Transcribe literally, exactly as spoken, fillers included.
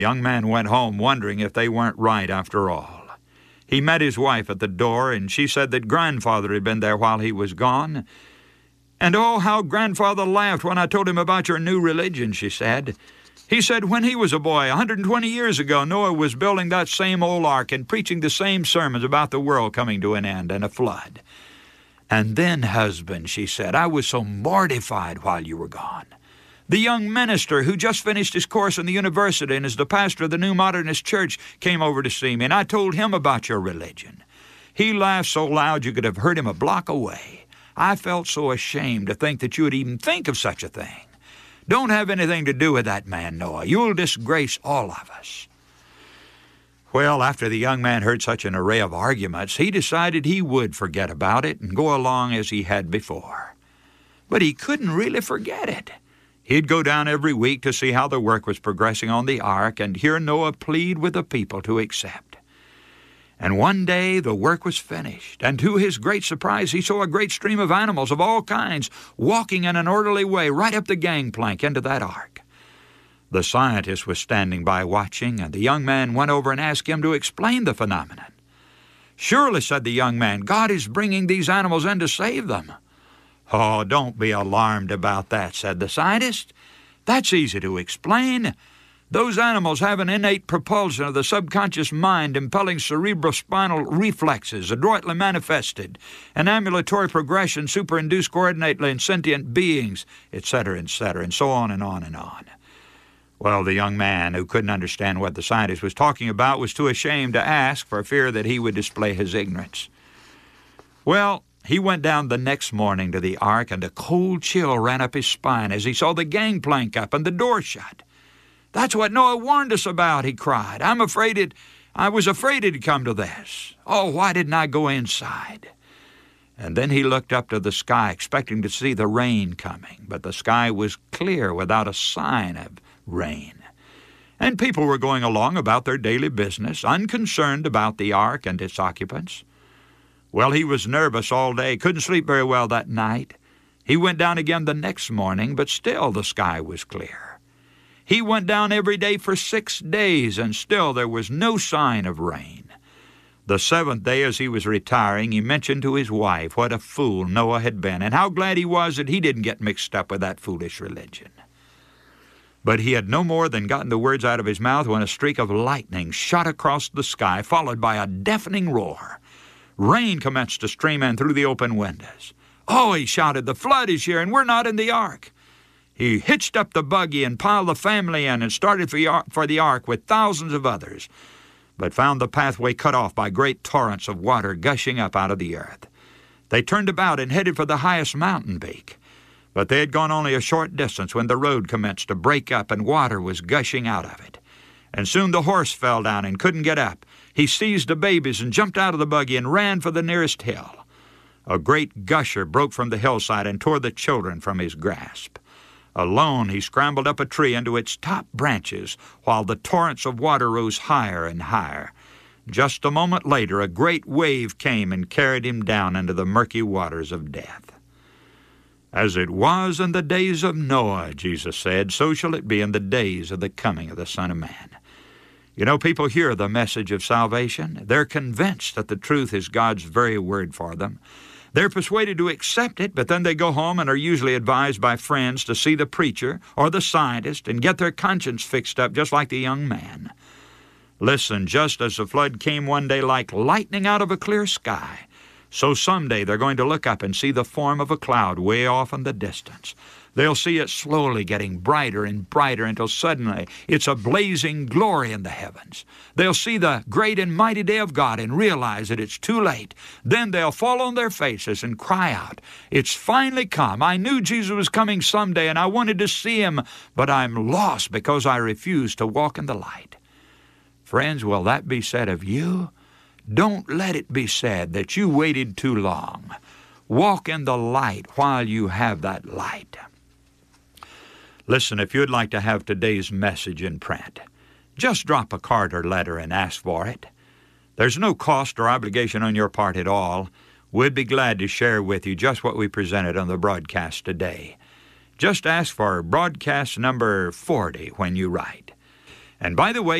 The young man went home wondering if they weren't right after all. He met his wife at the door, and she said that grandfather had been there while he was gone. And oh, how grandfather laughed when I told him about your new religion, she said. He said when he was a boy, one hundred twenty years ago, Noah was building that same old ark and preaching the same sermons about the world coming to an end and a flood. And then, husband, she said, I was so mortified while you were gone. The young minister who just finished his course in the university and is the pastor of the New Modernist Church came over to see me, and I told him about your religion. He laughed so loud you could have heard him a block away. I felt so ashamed to think that you would even think of such a thing. Don't have anything to do with that man, Noah. You'll disgrace all of us. Well, after the young man heard such an array of arguments, he decided he would forget about it and go along as he had before. But he couldn't really forget it. He'd go down every week to see how the work was progressing on the ark and hear Noah plead with the people to accept. And one day the work was finished, and to his great surprise he saw a great stream of animals of all kinds walking in an orderly way right up the gangplank into that ark. The scientist was standing by watching, and the young man went over and asked him to explain the phenomenon. Surely, said the young man, God is bringing these animals in to save them. Oh, don't be alarmed about that, said the scientist. That's easy to explain. Those animals have an innate propulsion of the subconscious mind impelling cerebrospinal reflexes adroitly manifested, an ambulatory progression superinduced coordinately in sentient beings, et cetera, et cetera, and so on and on and on. Well, the young man, who couldn't understand what the scientist was talking about, was too ashamed to ask for fear that he would display his ignorance. Well, he went down the next morning to the ark, and a cold chill ran up his spine as he saw the gangplank up and the door shut. That's what Noah warned us about, he cried. I'm afraid it, I was afraid it'd come to this. Oh, why didn't I go inside? And then he looked up to the sky, expecting to see the rain coming, but the sky was clear without a sign of rain. And people were going along about their daily business, unconcerned about the ark and its occupants. Well, he was nervous all day, couldn't sleep very well that night. He went down again the next morning, but still the sky was clear. He went down every day for six days, and still there was no sign of rain. The seventh day, as he was retiring, he mentioned to his wife what a fool Noah had been, and how glad he was that he didn't get mixed up with that foolish religion. But he had no more than gotten the words out of his mouth when a streak of lightning shot across the sky, followed by a deafening roar. Rain commenced to stream in through the open windows. Oh, he shouted, the flood is here, and we're not in the ark. He hitched up the buggy and piled the family in and started for the ark with thousands of others, but found the pathway cut off by great torrents of water gushing up out of the earth. They turned about and headed for the highest mountain peak, but they had gone only a short distance when the road commenced to break up and water was gushing out of it. And soon the horse fell down and couldn't get up. He seized the babies and jumped out of the buggy and ran for the nearest hill. A great gusher broke from the hillside and tore the children from his grasp. Alone, he scrambled up a tree into its top branches while the torrents of water rose higher and higher. Just a moment later, a great wave came and carried him down into the murky waters of death. As it was in the days of Noah, Jesus said, so shall it be in the days of the coming of the Son of Man. You know, people hear the message of salvation. They're convinced that the truth is God's very word for them. They're persuaded to accept it, but then they go home and are usually advised by friends to see the preacher or the scientist and get their conscience fixed up just like the young man. Listen, just as the flood came one day like lightning out of a clear sky, so someday they're going to look up and see the form of a cloud way off in the distance. They'll see it slowly getting brighter and brighter until suddenly it's a blazing glory in the heavens. They'll see the great and mighty day of God and realize that it's too late. Then they'll fall on their faces and cry out, it's finally come. I knew Jesus was coming someday and I wanted to see him, but I'm lost because I refused to walk in the light. Friends, will that be said of you? Don't let it be said that you waited too long. Walk in the light while you have that light. Listen, if you'd like to have today's message in print, just drop a card or letter and ask for it. There's no cost or obligation on your part at all. We'd be glad to share with you just what we presented on the broadcast today. Just ask for broadcast number forty when you write. And by the way,